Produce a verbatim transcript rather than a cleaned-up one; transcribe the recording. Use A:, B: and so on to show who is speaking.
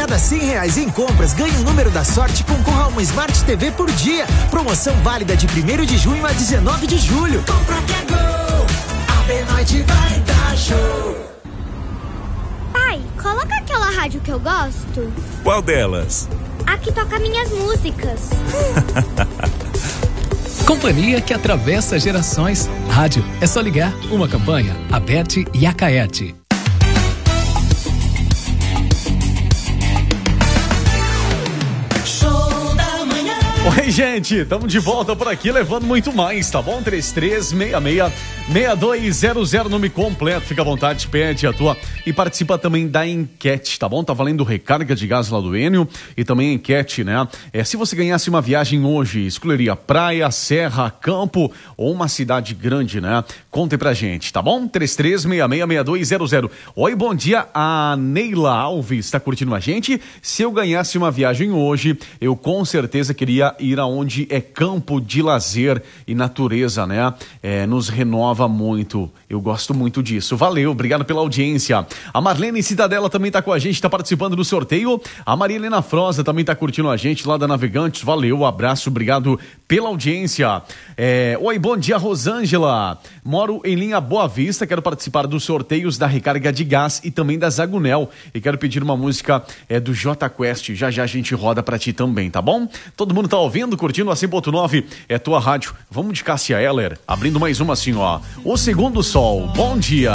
A: cada cem reais em compras, ganhe o número da sorte e concorra a uma Smart T V por dia. Promoção válida de primeiro de junho a dezenove de julho. Compra que é gol, a Benaide vai dar show.
B: Pai, coloca aquela rádio que eu gosto.
C: Qual delas?
B: A que toca minhas músicas.
D: Companhia que atravessa gerações. Rádio, é só ligar. Uma campanha, Aberte e Acaete.
E: Oi, gente, estamos de volta por aqui, levando muito mais, tá bom? três três seis seis, seis dois zero zero, nome completo, fica à vontade, pede a tua e participa também da enquete, tá bom? Tá valendo recarga de gás lá do Enio e também enquete, né? É, se você ganhasse uma viagem hoje, escolheria praia, serra, campo ou uma cidade grande, né? Conte pra gente, tá bom? três três seis seis, seis dois zero zero. Oi, bom dia, a Neila Alves tá curtindo a gente. Se eu ganhasse uma viagem hoje, eu com certeza queria ir aonde é campo de lazer e natureza, né? É, nos renova muito. Eu gosto muito disso. Valeu, obrigado pela audiência. A Marlene Cidadela também tá com a gente, tá participando do sorteio. A Maria Helena Frosa também tá curtindo a gente lá da Navegantes. Valeu, abraço, obrigado pela audiência. É, oi, bom dia, Rosângela. Moro em Linha Boa Vista, quero participar dos sorteios da recarga de gás e também da Zagunel. E quero pedir uma música é, do J Quest. Já já a gente roda pra ti também, tá bom? Todo mundo tá ouvindo, curtindo a cem ponto nove, é tua rádio. Vamos de Cássia Eller, abrindo mais uma assim, ó. O Segundo Sol, bom dia.